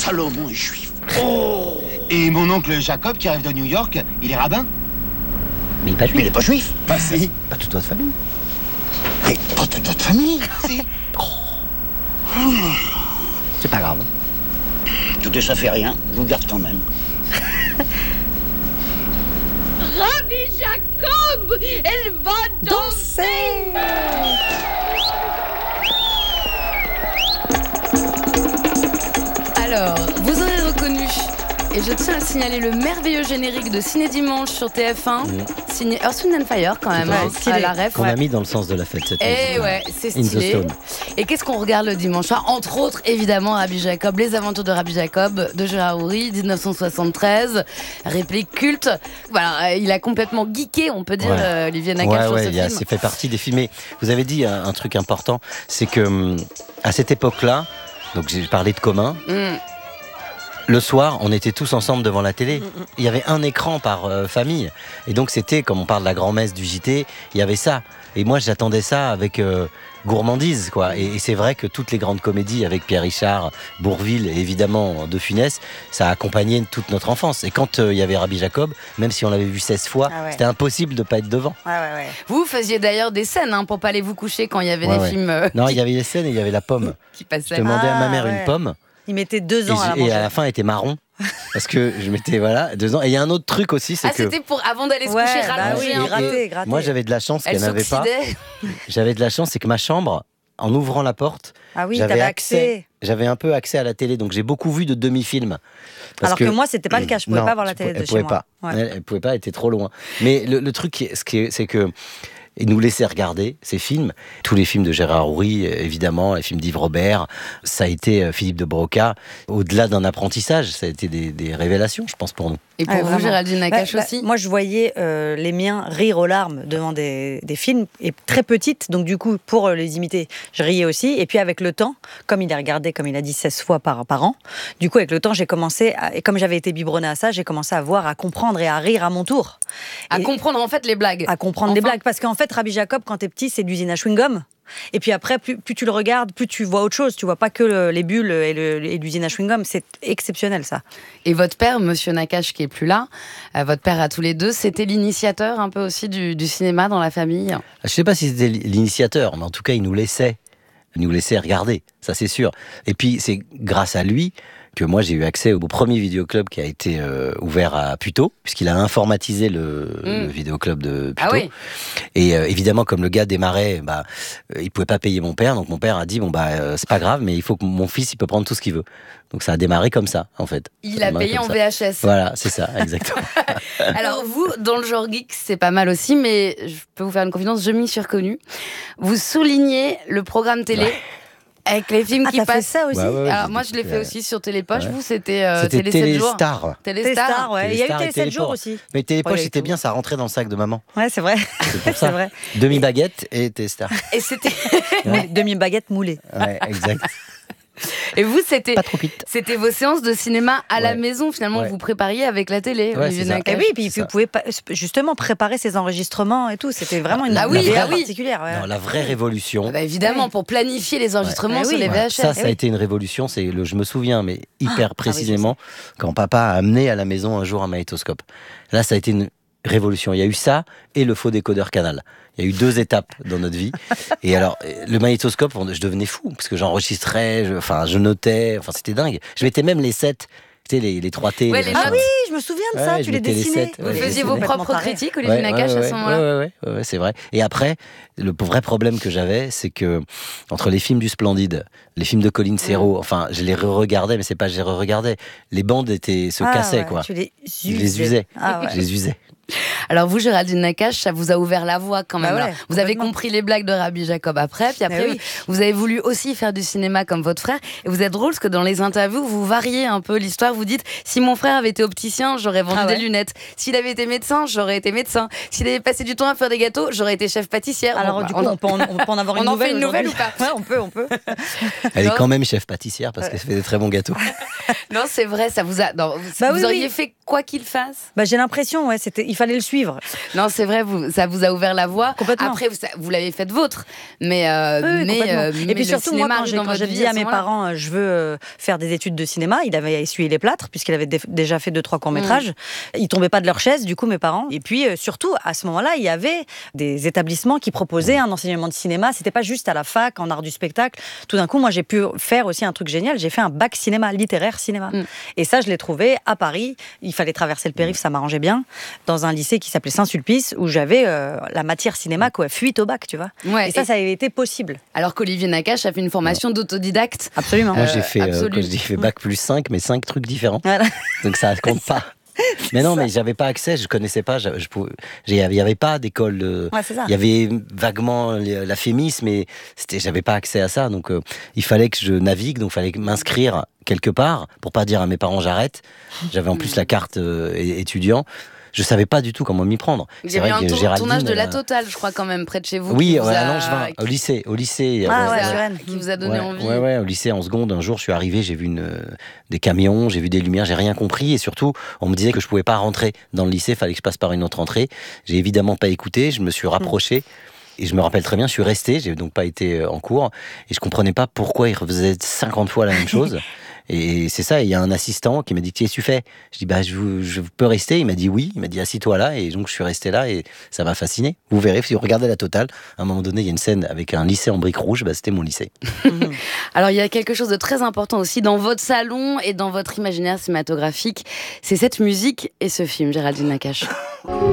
Salomon est juif. Oh. Et mon oncle Jacob, qui arrive de New York, il est rabbin. Mais il n'est pas juif. Mais il n'est pas juif. Bah si. Pas toute votre famille. Mais pas toute notre famille. Si. C'est pas grave. Écoutez, ça fait rien. Je vous garde quand même. Rabbi Jacob, elle va danser. Alors, vous aurez reconnu, et je tiens à signaler le merveilleux générique de Ciné Dimanche sur TF1, signé Earth, Wind & Fire quand même, à la ref. Qu'on a mis dans le sens de la fête cette Et ouais, c'est stylé. Et qu'est-ce qu'on regarde le dimanche soir? Entre autres, évidemment, Rabbi Jacob, Les Aventures de Rabbi Jacob, de Gérard Houry, 1973, réplique culte. Voilà, il a complètement geeké, on peut dire, Olivier Nakache sur ce film. Ça fait partie des films. Mais vous avez dit un truc important, c'est que à cette époque-là, donc j'ai parlé de commun. Le soir, on était tous ensemble devant la télé. Il y avait un écran par famille. Et donc c'était, comme on parle de la grand-messe du JT, il y avait ça. Et moi, j'attendais ça avec gourmandise, quoi. Et c'est vrai que toutes les grandes comédies avec Pierre Richard, Bourvil et évidemment De Funès, ça a accompagné toute notre enfance. Et quand il y avait Rabbi Jacob, même si on l'avait vu 16 fois, c'était impossible de ne pas être devant. Vous faisiez d'ailleurs des scènes pour pas aller vous coucher quand il y avait des films. Non, il y avait des scènes et il y avait la pomme. Qui passaient. Je demandais à ma mère une pomme. Il mettait 2 ans à la manger. Et à la fin, elle était marron. Parce que je mettais 2 ans. Et il y a un autre truc aussi, c'est que... c'était pour avant d'aller se coucher, rallonger un peu. Gratter. Moi, j'avais de la chance qu'elle n'avait pas. J'avais de la chance, c'est que ma chambre, en ouvrant la porte, j'avais accès. J'avais un peu accès à la télé, donc j'ai beaucoup vu de demi-films. Alors que moi, c'était pas le cas. Je pouvais pas voir la télé de chez moi. Elle pouvait pas, elle était trop loin. Mais le truc, c'est que et nous laisser regarder ces films. Tous les films de Gérard Houry, évidemment, les films d'Yves Robert, ça a été Philippe de Broca. Au-delà d'un apprentissage, ça a été des révélations, je pense, pour nous. Et pour vous, Géraldine Nakache aussi? Moi, je voyais les miens rire aux larmes devant des films, et très petites, donc du coup, pour les imiter, je riais aussi. Et puis avec le temps, comme il a regardé, comme il a dit, 16 fois par an, du coup, avec le temps, j'ai commencé, et comme j'avais été biberonnée à ça, j'ai commencé à voir, à comprendre et à rire à mon tour. À comprendre en fait les blagues. À comprendre les blagues, parce qu'en fait, Rabbi Jacob, quand t'es petit, c'est de l'usine à chewing-gum. Et puis après, plus tu le regardes, plus tu vois autre chose. Tu vois pas que les bulles et l'usine à chewing-gum. C'est exceptionnel, ça. Et votre père, monsieur Nakache, qui est plus là, votre père à tous les deux, c'était l'initiateur un peu aussi du cinéma dans la famille? Je sais pas si c'était l'initiateur, mais en tout cas, il nous laissait regarder. Ça, c'est sûr. Et puis, c'est grâce à lui que moi j'ai eu accès au premier vidéoclub qui a été ouvert à Puteaux, puisqu'il a informatisé le vidéoclub de Puteaux. Ah oui. Et évidemment, comme le gars démarrait, il pouvait pas payer mon père, donc mon père a dit c'est pas grave, mais il faut que mon fils il peut prendre tout ce qu'il veut. Donc ça a démarré comme ça, en fait. Il a payé en VHS. Voilà, c'est ça, exactement. Alors vous, dans le genre geek, c'est pas mal aussi, mais je peux vous faire une confidence, je m'y suis reconnue. Vous soulignez le programme télé. Avec les films qui passent. Ça aussi. Alors moi je l'ai fait aussi sur Télépoche. Vous c'était Télé 7 jours. Téléstar. Il y a eu Télé 7 jours aussi. Mais Télépoche c'était bien, ça rentrait dans le sac de maman. Ouais, c'est vrai. C'est pour ça. Vrai. Demi-baguette et Téléstar. Et c'était demi-baguette moulée. Ouais, exact. Et vous, pas trop vite. C'était vos séances de cinéma à la maison, finalement, que vous prépariez avec la télé. Et oui, puis vous pouvez justement préparer ces enregistrements et tout. C'était vraiment une particulière. Ouais. Non, la vraie révolution. Évidemment, pour planifier les enregistrements sur les VHS. Ça a été une révolution. Je me souviens, mais hyper précisément, quand papa a amené à la maison un jour un magnétoscope. Là, ça a été une révolution. Il y a eu ça et le faux décodeur Canal. Il y a eu 2 étapes dans notre vie. Et alors, le magnétoscope, je devenais fou, parce que j'enregistrais, je notais, c'était dingue. Je mettais même les 7, tu sais, les 3T. Oui, je me souviens de ça, tu les dessinais. Vous faisiez vos propres critiques, Olivier Nakache, à ce moment-là. Oui, c'est vrai. Et après, le vrai problème que j'avais, c'est que, entre les films du Splendide, les films de Colin Serrault, je les re-regardais, mais c'est pas que je les re-regardais. Les bandes se cassaient, quoi. Tu les usais. Je les usais. Je les usais. Alors vous, Géraldine Nakache, ça vous a ouvert la voie quand même. Vous avez compris les blagues de Rabbi Jacob après, puis après vous avez voulu aussi faire du cinéma comme votre frère. Et vous êtes drôle parce que dans les interviews, vous variez un peu l'histoire. Vous dites, si mon frère avait été opticien, j'aurais vendu des lunettes. S'il avait été médecin, j'aurais été médecin. S'il avait passé du temps à faire des gâteaux, j'aurais été chef pâtissière. Alors du coup, on peut en avoir une nouvelle. On en fait une nouvelle ou pas? Ouais, on peut. Elle est quand même chef pâtissière parce qu'elle fait des très bons gâteaux. Non, c'est vrai, ça vous a. Vous auriez fait quoi qu'il fasse. J'ai l'impression, il fallait le suivre. Non, c'est vrai, ça vous a ouvert la voie. Complètement. Après, vous l'avez faite vôtre. Mais, et puis surtout, moi, quand j'ai dit à mes parents, je veux faire des études de cinéma, il avait essuyé les plâtres, puisqu'il avait déjà fait 2-3 courts-métrages. Ils tombaient pas de leur chaise, du coup, mes parents. Et puis, surtout, à ce moment-là, il y avait des établissements qui proposaient un enseignement de cinéma. C'était pas juste à la fac, en art du spectacle. Tout d'un coup, moi, j'ai pu faire aussi un truc génial. J'ai fait un bac cinéma, littéraire cinéma. Et ça, je l'ai trouvé à Paris. Il fallait traverser le périph', ça m'arrangeait bien, dans un lycée qui s'appelait Saint-Sulpice, où j'avais la matière cinéma, fuite au bac, tu vois. Ouais, et ça avait été possible. Alors qu'Olivier Nakache a fait une formation d'autodidacte. Absolument. Moi, j'ai fait bac plus 5, mais 5 trucs différents. Voilà. Donc ça compte pas. Mais non, mais j'avais pas accès, je connaissais pas, il y avait pas d'école. Il y avait vaguement la Fémis, mais j'avais pas accès à ça, donc il fallait que je navigue, donc il fallait m'inscrire quelque part pour pas dire à mes parents j'arrête. J'avais en plus la carte étudiant. Je savais pas du tout comment m'y prendre. C'est vrai que Géraldine, tournage de La Totale, je crois, quand même, près de chez vous. Oui, à Langevin, au lycée. Qui vous a donné envie. Ouais, au lycée, en seconde, un jour, je suis arrivé, j'ai vu des camions, j'ai vu des lumières, j'ai rien compris. Et surtout, on me disait que je pouvais pas rentrer dans le lycée, il fallait que je passe par une autre entrée. J'ai évidemment pas écouté, je me suis rapproché. Et je me rappelle très bien, je suis resté, j'ai donc pas été en cours. Et je comprenais pas pourquoi ils refaisaient 50 fois la même chose. Et c'est ça, il y a un assistant qui m'a dit, qu'est-ce que tu fais? Je dis, je peux rester. Il m'a dit oui, il m'a dit, assis-toi là. Et donc je suis resté là et ça m'a fasciné. Vous verrez, si vous regardez La Totale, à un moment donné, il y a une scène avec un lycée en briques rouges, c'était mon lycée. Alors il y a quelque chose de très important aussi dans votre salon et dans votre imaginaire cinématographique, c'est cette musique et ce film, Géraldine Nakache.